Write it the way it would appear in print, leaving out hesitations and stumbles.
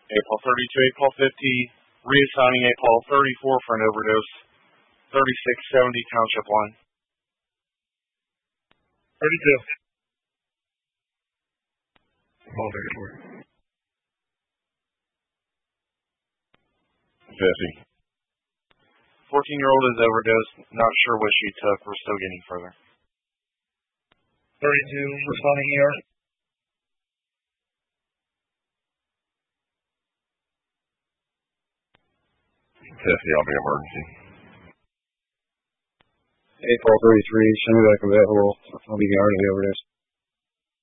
8-Paul 32, 8-Paul 50, reassigning 8-Paul 34 for an overdose, 3670 Township line. 32. Paul 34. 50. 14-year-old is overdosed, not sure what she took, we're still getting further. 32, responding ER. 50, I'll be emergency. 8-Paul 33, send me back available. I'll be guarding the overdose.